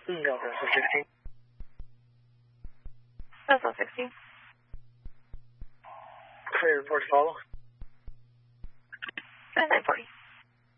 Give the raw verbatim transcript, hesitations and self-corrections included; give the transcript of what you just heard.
Delta sixteen. Delta sixteen. Clear report to follow. nine forty.